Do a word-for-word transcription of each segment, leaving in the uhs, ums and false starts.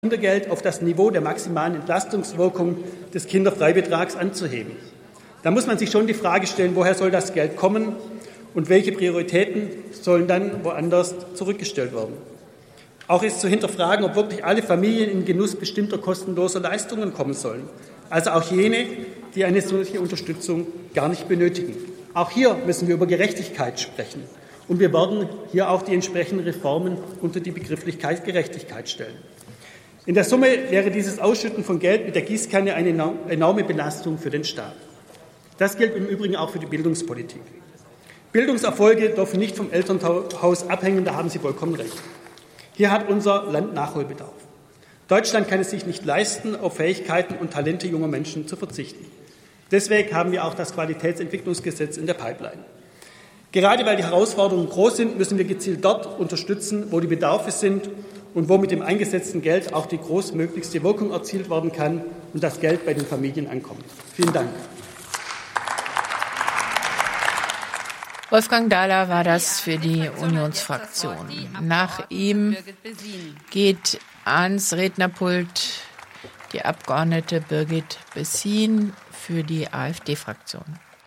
Kindergeld auf das Niveau der maximalen Entlastungswirkung des Kinderfreibetrags anzuheben. Da muss man sich schon die Frage stellen, woher soll das Geld kommen und welche Prioritäten sollen dann woanders zurückgestellt werden. Auch ist zu hinterfragen, ob wirklich alle Familien in Genuss bestimmter kostenloser Leistungen kommen sollen. Also auch jene, die eine solche Unterstützung gar nicht benötigen. Auch hier müssen wir über Gerechtigkeit sprechen. Und wir werden hier auch die entsprechenden Reformen unter die Begrifflichkeit Gerechtigkeit stellen. In der Summe wäre dieses Ausschütten von Geld mit der Gießkanne eine enorme Belastung für den Staat. Das gilt im Übrigen auch für die Bildungspolitik. Bildungserfolge dürfen nicht vom Elternhaus abhängen, da haben Sie vollkommen recht. Hier hat unser Land Nachholbedarf. Deutschland kann es sich nicht leisten, auf Fähigkeiten und Talente junger Menschen zu verzichten. Deswegen haben wir auch das Qualitätsentwicklungsgesetz in der Pipeline. Gerade weil die Herausforderungen groß sind, müssen wir gezielt dort unterstützen, wo die Bedarfe sind und wo mit dem eingesetzten Geld auch die großmöglichste Wirkung erzielt werden kann und das Geld bei den Familien ankommt. Vielen Dank. Wolfgang Dahler war das für die Unionsfraktion. Nach ihm geht ans Rednerpult die Abgeordnete Birgit Bessin für die AfD-Fraktion.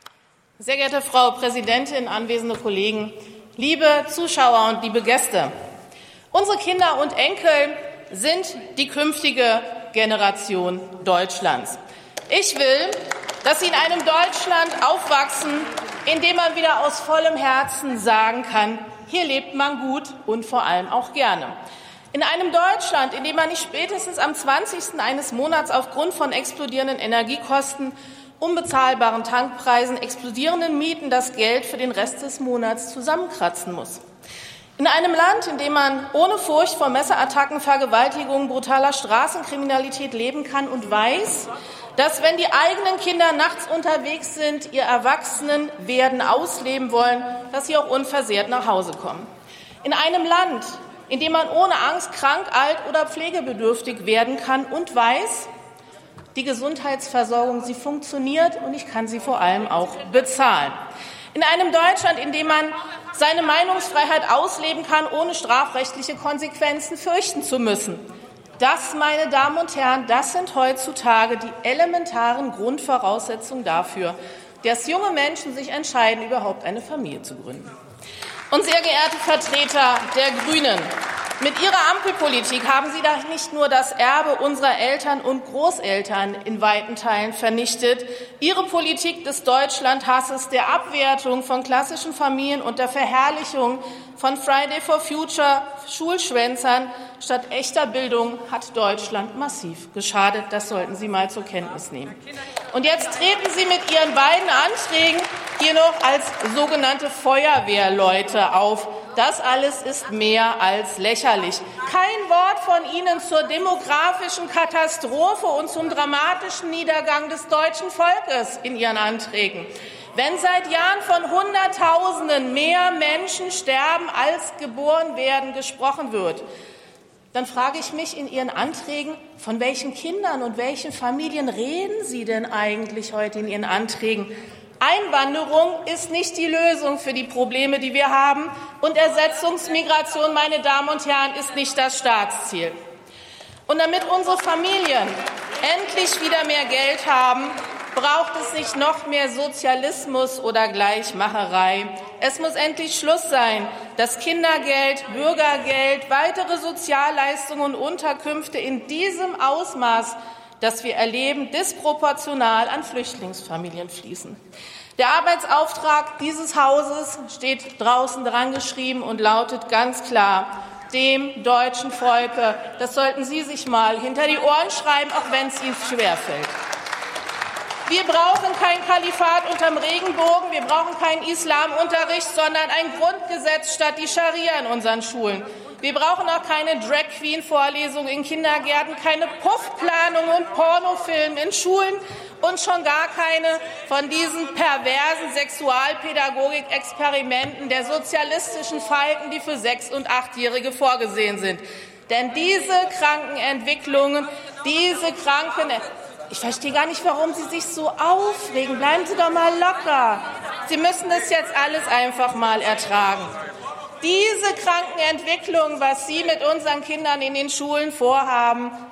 Sehr geehrte Frau Präsidentin, anwesende Kollegen, liebe Zuschauer und liebe Gäste! Unsere Kinder und Enkel sind die künftige Generation Deutschlands. Ich will, dass sie in einem Deutschland aufwachsen, in dem man wieder aus vollem Herzen sagen kann, hier lebt man gut und vor allem auch gerne. In einem Deutschland, in dem man nicht spätestens am zwanzigsten eines Monats aufgrund von explodierenden Energiekosten, unbezahlbaren Tankpreisen, explodierenden Mieten das Geld für den Rest des Monats zusammenkratzen muss. In einem Land, in dem man ohne Furcht vor Messerattacken, Vergewaltigungen, brutaler Straßenkriminalität leben kann und weiß, dass, wenn die eigenen Kinder nachts unterwegs sind, ihr Erwachsenenwerden ausleben wollen, dass sie auch unversehrt nach Hause kommen. In einem Land, in dem man ohne Angst krank, alt oder pflegebedürftig werden kann und weiß, die Gesundheitsversorgung, sie funktioniert und ich kann sie vor allem auch bezahlen. In einem Deutschland, in dem man seine Meinungsfreiheit ausleben kann, ohne strafrechtliche Konsequenzen fürchten zu müssen. Das, meine Damen und Herren, das sind heutzutage die elementaren Grundvoraussetzungen dafür, dass junge Menschen sich entscheiden, überhaupt eine Familie zu gründen. Und sehr geehrte Vertreter der Grünen, mit Ihrer Ampelpolitik haben Sie da nicht nur das Erbe unserer Eltern und Großeltern in weiten Teilen vernichtet. Ihre Politik des Deutschlandhasses, der Abwertung von klassischen Familien und der Verherrlichung von Friday for Future Schulschwänzern statt echter Bildung hat Deutschland massiv geschadet. Das sollten Sie mal zur Kenntnis nehmen. Und jetzt treten Sie mit Ihren beiden Anträgen hier noch als sogenannte Feuerwehrleute auf. Das alles ist mehr als lächerlich. Kein Wort von Ihnen zur demografischen Katastrophe und zum dramatischen Niedergang des deutschen Volkes in Ihren Anträgen. Wenn seit Jahren von Hunderttausenden mehr Menschen sterben, als geboren werden, gesprochen wird, dann frage ich mich in Ihren Anträgen, von welchen Kindern und welchen Familien reden Sie denn eigentlich heute in Ihren Anträgen? Einwanderung ist nicht die Lösung für die Probleme, die wir haben, und Ersetzungsmigration, meine Damen und Herren, ist nicht das Staatsziel. Und damit unsere Familien endlich wieder mehr Geld haben, braucht es nicht noch mehr Sozialismus oder Gleichmacherei. Es muss endlich Schluss sein, dass Kindergeld, Bürgergeld, weitere Sozialleistungen und Unterkünfte in diesem Ausmaß, das wir erleben, disproportional an Flüchtlingsfamilien fließen. Der Arbeitsauftrag dieses Hauses steht draußen dran geschrieben und lautet ganz klar, dem deutschen Volke, das sollten Sie sich mal hinter die Ohren schreiben, auch wenn es Ihnen schwerfällt. Wir brauchen kein Kalifat unterm Regenbogen, wir brauchen keinen Islamunterricht, sondern ein Grundgesetz statt die Scharia in unseren Schulen. Wir brauchen auch keine Drag-Queen-Vorlesungen in Kindergärten, keine Puffplanung und Pornofilme in Schulen und schon gar keine von diesen perversen Sexualpädagogik-Experimenten der sozialistischen Falken, die für Sechs- und Achtjährige vorgesehen sind. Denn diese kranken Entwicklungen, diese kranken... Ich verstehe gar nicht, warum Sie sich so aufregen. Bleiben Sie doch mal locker. Sie müssen das jetzt alles einfach mal ertragen. Diese kranken Entwicklungen, was Sie mit unseren Kindern in den Schulen vorhaben,